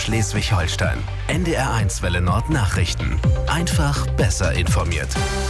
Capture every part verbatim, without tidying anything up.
Schleswig-Holstein. N D R eins Welle Nord Nachrichten. Einfach besser informiert.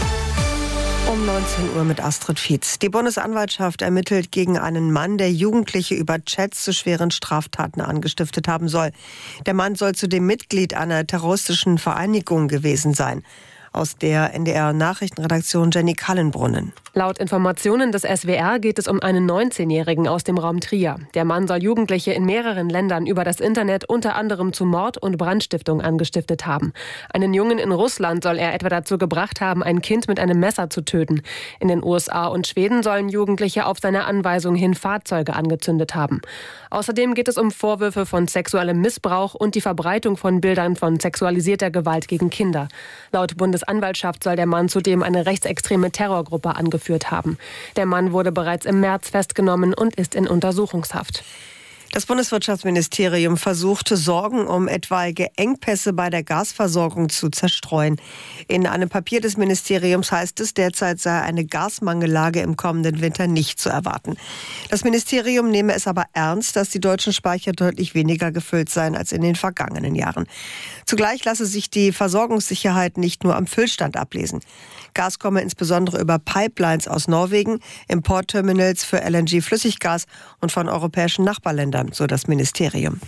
Um neunzehn Uhr mit Astrid Fietz. Die Bundesanwaltschaft ermittelt gegen einen Mann, der Jugendliche über Chats zu schweren Straftaten angestiftet haben soll. Der Mann soll zudem Mitglied einer terroristischen Vereinigung gewesen sein. Aus der N D R-Nachrichtenredaktion Jenny Kallenbrunnen. Laut Informationen des S W R geht es um einen neunzehnjährigen aus dem Raum Trier. Der Mann soll Jugendliche in mehreren Ländern über das Internet unter anderem zu Mord und Brandstiftung angestiftet haben. Einen Jungen in Russland soll er etwa dazu gebracht haben, ein Kind mit einem Messer zu töten. In den U S A und Schweden sollen Jugendliche auf seine Anweisung hin Fahrzeuge angezündet haben. Außerdem geht es um Vorwürfe von sexuellem Missbrauch und die Verbreitung von Bildern von sexualisierter Gewalt gegen Kinder. Laut Bundesanwaltschaft soll der Mann zudem eine rechtsextreme Terrorgruppe angeführt haben. Der Mann wurde bereits im März festgenommen und ist in Untersuchungshaft. Das Bundeswirtschaftsministerium versuchte, Sorgen um etwaige Engpässe bei der Gasversorgung zu zerstreuen. In einem Papier des Ministeriums heißt es, derzeit sei eine Gasmangellage im kommenden Winter nicht zu erwarten. Das Ministerium nehme es aber ernst, dass die deutschen Speicher deutlich weniger gefüllt seien als in den vergangenen Jahren. Zugleich lasse sich die Versorgungssicherheit nicht nur am Füllstand ablesen. Gas komme insbesondere über Pipelines aus Norwegen, Importterminals für L N G-Flüssiggas und von europäischen Nachbarländern, so das Ministerium.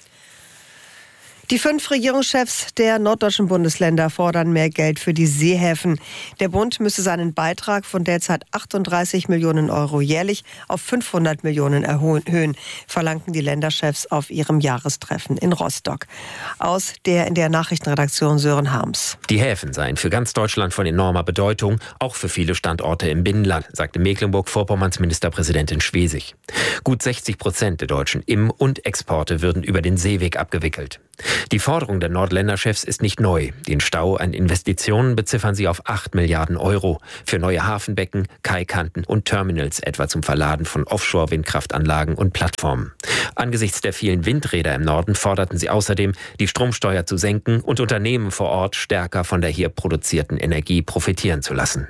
Die fünf Regierungschefs der norddeutschen Bundesländer fordern mehr Geld für die Seehäfen. Der Bund müsse seinen Beitrag von derzeit achtunddreißig Millionen Euro jährlich auf fünfhundert Millionen erhöhen, verlangten die Länderchefs auf ihrem Jahrestreffen in Rostock. Aus der in der Nachrichtenredaktion Sören Harms. Die Häfen seien für ganz Deutschland von enormer Bedeutung, auch für viele Standorte im Binnenland, sagte Mecklenburg-Vorpommerns Ministerpräsidentin Schwesig. Gut sechzig Prozent der deutschen Im- und Exporte würden über den Seeweg abgewickelt. Die Forderung der Nordländerchefs ist nicht neu. Den Stau an Investitionen beziffern sie auf acht Milliarden Euro für neue Hafenbecken, Kaikanten und Terminals, etwa zum Verladen von Offshore-Windkraftanlagen und Plattformen. Angesichts der vielen Windräder im Norden forderten sie außerdem, die Stromsteuer zu senken und Unternehmen vor Ort stärker von der hier produzierten Energie profitieren zu lassen.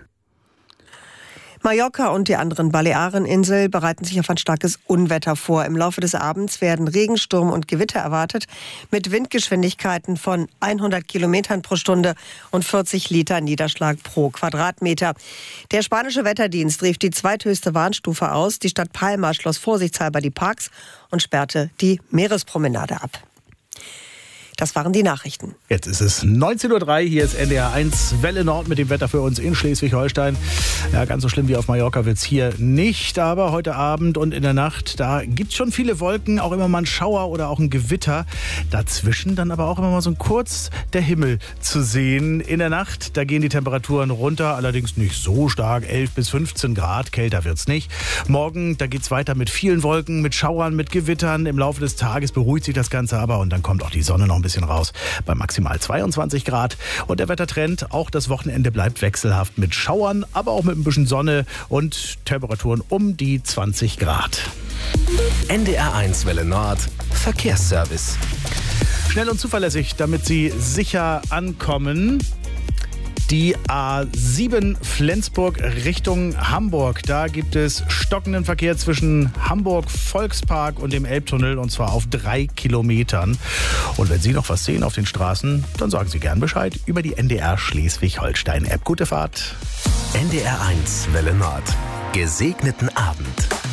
Mallorca und die anderen Baleareninseln bereiten sich auf ein starkes Unwetter vor. Im Laufe des Abends werden Regensturm und Gewitter erwartet mit Windgeschwindigkeiten von hundert Kilometern pro Stunde und vierzig Liter Niederschlag pro Quadratmeter. Der spanische Wetterdienst rief die zweithöchste Warnstufe aus. Die Stadt Palma schloss vorsichtshalber die Parks und sperrte die Meerespromenade ab. Das waren die Nachrichten. Jetzt ist es neunzehn Uhr drei, hier ist N D R eins Welle Nord mit dem Wetter für uns in Schleswig-Holstein. Ja, ganz so schlimm wie auf Mallorca wird es hier nicht, aber heute Abend und in der Nacht, da gibt es schon viele Wolken, auch immer mal ein Schauer oder auch ein Gewitter. Dazwischen dann aber auch immer mal so kurz der Himmel zu sehen. In der Nacht, da gehen die Temperaturen runter, allerdings nicht so stark, elf bis fünfzehn Grad, kälter wird es nicht. Morgen, da geht es weiter mit vielen Wolken, mit Schauern, mit Gewittern. Im Laufe des Tages beruhigt sich das Ganze aber und dann kommt auch die Sonne noch ein bisschen raus bei maximal zweiundzwanzig Grad. Und der Wettertrend, auch das Wochenende bleibt wechselhaft mit Schauern, aber auch mit ein bisschen Sonne und Temperaturen um die zwanzig Grad. N D R eins Welle Nord Verkehrsservice. Schnell und zuverlässig, damit Sie sicher ankommen. Die A sieben Flensburg Richtung Hamburg. Da gibt es stockenden Verkehr zwischen Hamburg Volkspark und dem Elbtunnel und zwar auf drei Kilometern. Und wenn Sie noch was sehen auf den Straßen, dann sagen Sie gern Bescheid über die N D R Schleswig-Holstein-App. Gute Fahrt. N D R eins Welle Nord. Gesegneten Abend.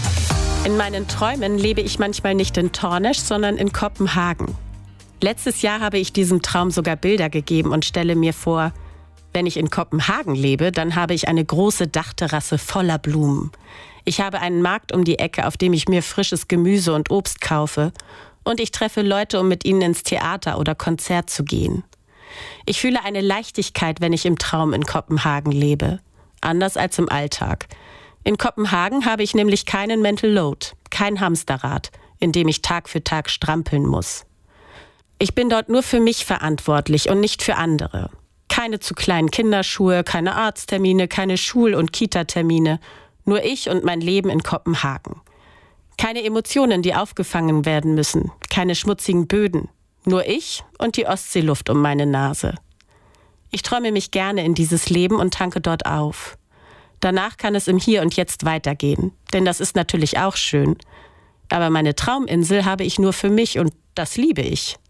In meinen Träumen lebe ich manchmal nicht in Tornisch, sondern in Kopenhagen. Letztes Jahr habe ich diesem Traum sogar Bilder gegeben und stelle mir vor, wenn ich in Kopenhagen lebe, dann habe ich eine große Dachterrasse voller Blumen. Ich habe einen Markt um die Ecke, auf dem ich mir frisches Gemüse und Obst kaufe. Und ich treffe Leute, um mit ihnen ins Theater oder Konzert zu gehen. Ich fühle eine Leichtigkeit, wenn ich im Traum in Kopenhagen lebe. Anders als im Alltag. In Kopenhagen habe ich nämlich keinen Mental Load, kein Hamsterrad, in dem ich Tag für Tag strampeln muss. Ich bin dort nur für mich verantwortlich und nicht für andere. Keine zu kleinen Kinderschuhe, keine Arzttermine, keine Schul- und Kita-Termine. Nur ich und mein Leben in Kopenhagen. Keine Emotionen, die aufgefangen werden müssen. Keine schmutzigen Böden. Nur ich und die Ostseeluft um meine Nase. Ich träume mich gerne in dieses Leben und tanke dort auf. Danach kann es im Hier und Jetzt weitergehen. Denn das ist natürlich auch schön. Aber meine Trauminsel habe ich nur für mich und das liebe ich.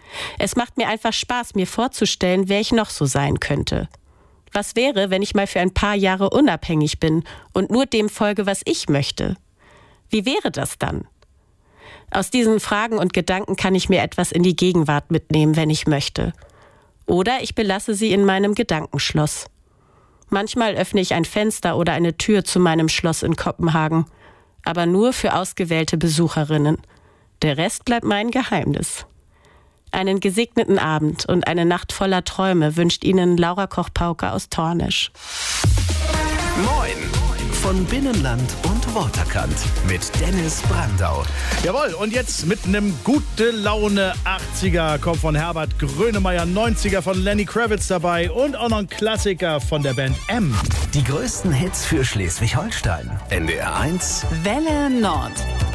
Es macht mir einfach Spaß, mir vorzustellen, wer ich noch so sein könnte. Was wäre, wenn ich mal für ein paar Jahre unabhängig bin und nur dem folge, was ich möchte? Wie wäre das dann? Aus diesen Fragen und Gedanken kann ich mir etwas in die Gegenwart mitnehmen, wenn ich möchte. Oder ich belasse sie in meinem Gedankenschloss. Manchmal öffne ich ein Fenster oder eine Tür zu meinem Schloss in Kopenhagen, aber nur für ausgewählte Besucherinnen. Der Rest bleibt mein Geheimnis. Einen gesegneten Abend und eine Nacht voller Träume wünscht Ihnen Laura Koch-Pauke aus Tornisch. Moin von Binnenland und Waterkant mit Dennis Brandau. Jawohl, und jetzt mit einem gute Laune achtziger kommt von Herbert Grönemeyer, neunziger von Lenny Kravitz dabei und auch noch ein Klassiker von der Band M. Die größten Hits für Schleswig-Holstein. N D R eins Welle Nord.